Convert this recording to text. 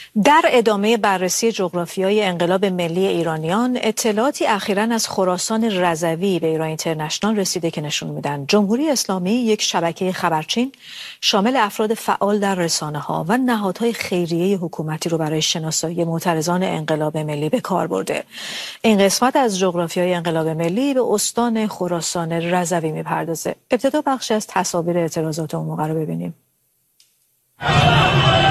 در ادامه بررسی جغرافیای انقلاب ملی ایرانیان، اطلاعاتی اخیراً از خراسان رضوی به ایران اینترنشنال رسیده که نشون میدن جمهوری اسلامی یک شبکه خبرچین شامل افراد فعال در رسانه‌ها و نهادهای خیریه حکومتی رو برای شناسایی معترضان انقلاب ملی به کار برده. این قسمت از جغرافیای انقلاب ملی به استان خراسان رضوی میپردازه. ابتدا بخشی از تصاویر اعتراضات اون موقع رو ببینیم.